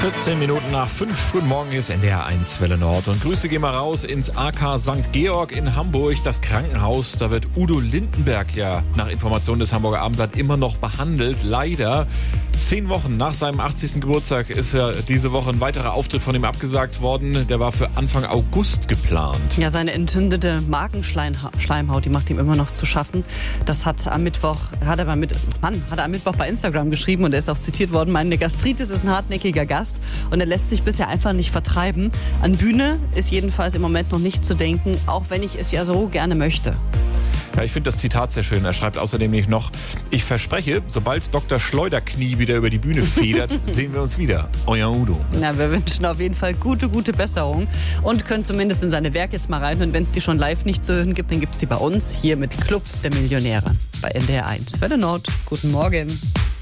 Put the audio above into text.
14 Minuten nach 5. Guten Morgen, hier ist NDR 1 Welle Nord. Und Grüße gehen mal raus ins AK St. Georg in Hamburg. Das Krankenhaus, da wird Udo Lindenberg ja nach Informationen des Hamburger Abendblatt immer noch behandelt. Leider 10 Wochen nach seinem 80. Geburtstag ist ja diese Woche ein weiterer Auftritt von ihm abgesagt worden. Der war für Anfang August geplant. Ja, seine entzündete Magenschleimhaut, die macht ihm immer noch zu schaffen. Das hat er am Mittwoch bei Instagram geschrieben und er ist auch zitiert worden. Meine Gastritis ist ein hartnäckiger Gast und er lässt sich bisher einfach nicht vertreiben. An Bühne ist jedenfalls im Moment noch nicht zu denken, auch wenn ich es ja so gerne möchte. Ja, ich finde das Zitat sehr schön. Er schreibt außerdem nicht noch: Ich verspreche, sobald Dr. Schleuderknie wieder über die Bühne federt, sehen wir uns wieder. Euer Udo. Na, wir wünschen auf jeden Fall gute Besserung und können zumindest in seine Werke jetzt mal reinhören. Wenn es die schon live nicht zu hören gibt, dann gibt es die bei uns hier mit Club der Millionäre bei NDR 1. Welle Nord, guten Morgen.